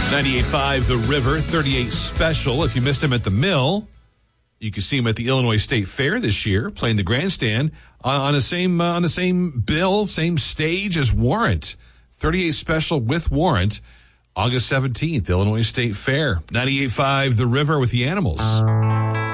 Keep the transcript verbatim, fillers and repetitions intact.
ninety-eight point five The River, thirty-eight Special. If you missed him at the Mill, you can see him at the Illinois State Fair this year, playing the grandstand on, on the same uh, on the same bill, same stage as Warrant. thirty-eight Special with Warrant, August seventeenth, Illinois State Fair. ninety-eight point five The River with the Animals.